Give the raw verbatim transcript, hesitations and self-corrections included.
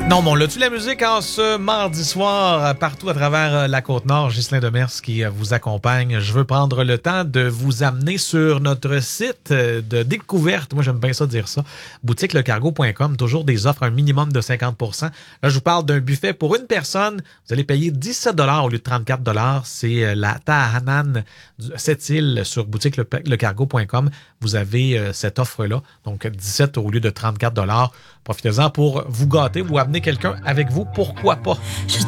Non, mais on l'a-tu la musique en ce mardi soir partout à travers la Côte-Nord? Ghislain Demers qui vous accompagne. Je veux prendre le temps de vous amener sur notre site de découverte. Moi, j'aime bien ça dire ça. boutique le cargo point com. Toujours des offres, un minimum de cinquante pour cent. Là, je vous parle d'un buffet pour une personne. Vous allez payer dix-sept dollars au lieu de trente-quatre dollars. C'est la Tahanan sept îles sur boutique le cargo point com. Vous avez euh, cette offre-là. Donc, dix-sept au lieu de trente-quatre dollars. Profitez-en pour vous gâter ou amener quelqu'un avec vous. Pourquoi pas? Je